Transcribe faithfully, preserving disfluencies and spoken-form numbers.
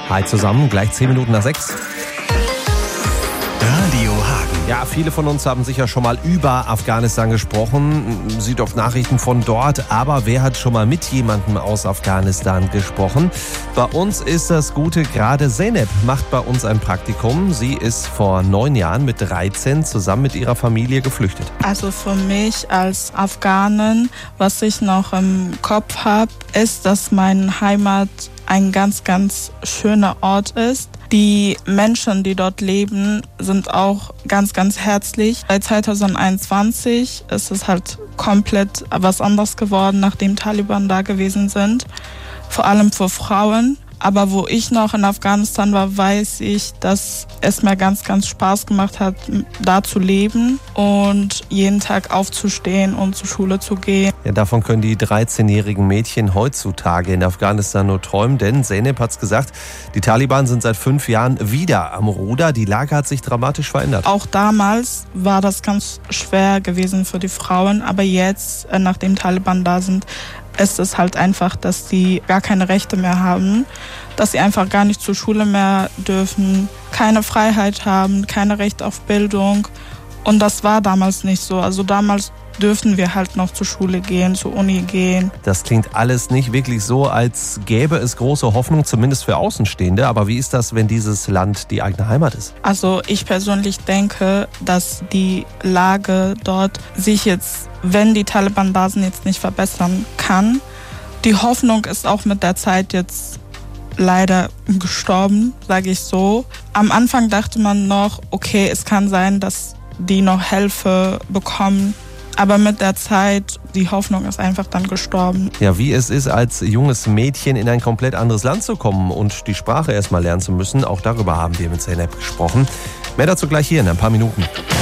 Hi zusammen, gleich zehn Minuten nach sechs. Radio Hagen. Ja, viele von uns haben sicher schon mal über Afghanistan gesprochen, sieht oft Nachrichten von dort, aber wer hat schon mal mit jemandem aus Afghanistan gesprochen? Bei uns ist das Gute, gerade Zeynep macht bei uns ein Praktikum. Sie ist vor neun Jahren mit dreizehn zusammen mit ihrer Familie geflüchtet. Also für mich als Afghanin, was ich noch im Kopf habe, ist, dass meine Heimat ein ganz, ganz schöner Ort ist. Die Menschen, die dort leben, sind auch ganz, ganz herzlich. Seit zwanzig einundzwanzig ist es halt komplett was anderes geworden, nachdem Taliban da gewesen sind. Vor allem für Frauen. Aber wo ich noch in Afghanistan war, weiß ich, dass es mir ganz, ganz Spaß gemacht hat, da zu leben und jeden Tag aufzustehen und zur Schule zu gehen. Ja, davon können die dreizehnjährigen Mädchen heutzutage in Afghanistan nur träumen, denn Zeynep hat's gesagt, die Taliban sind seit fünf Jahren wieder am Ruder. Die Lage hat sich dramatisch verändert. Auch damals war das ganz schwer gewesen für die Frauen, aber jetzt, nachdem Taliban da sind, ist es halt einfach, dass sie gar keine Rechte mehr haben, dass sie einfach gar nicht zur Schule mehr dürfen, keine Freiheit haben, keine Recht auf Bildung. Und das war damals nicht so. Also damals dürfen wir halt noch zur Schule gehen, zur Uni gehen. Das klingt alles nicht wirklich so, als gäbe es große Hoffnung, zumindest für Außenstehende. Aber wie ist das, wenn dieses Land die eigene Heimat ist? Also ich persönlich denke, dass die Lage dort sich jetzt, wenn die Taliban da sind, jetzt nicht verbessern kann. Die Hoffnung ist auch mit der Zeit jetzt leider gestorben, sage ich so. Am Anfang dachte man noch, okay, es kann sein, dass die noch Hilfe bekommen. Aber mit der Zeit, die Hoffnung ist einfach dann gestorben. Ja, wie es ist, als junges Mädchen in ein komplett anderes Land zu kommen und die Sprache erstmal lernen zu müssen, auch darüber haben wir mit Zeynep gesprochen. Mehr dazu gleich hier in ein paar Minuten.